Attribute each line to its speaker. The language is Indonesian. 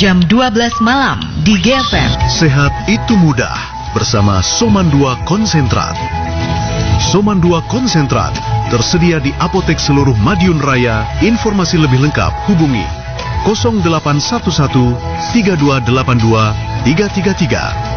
Speaker 1: jam 12 malam di GFM.
Speaker 2: Sehat itu mudah bersama Soman 2 Konsentrat. Soman 2 Konsentrat tersedia di apotek seluruh Madiun Raya. Informasi lebih lengkap hubungi 0811 3282 333.